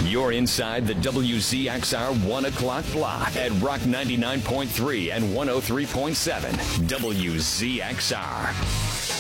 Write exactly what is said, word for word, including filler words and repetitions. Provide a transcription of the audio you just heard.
You're inside the W Z X R one o'clock block at Rock ninety-nine point three and one oh three point seven W Z X R.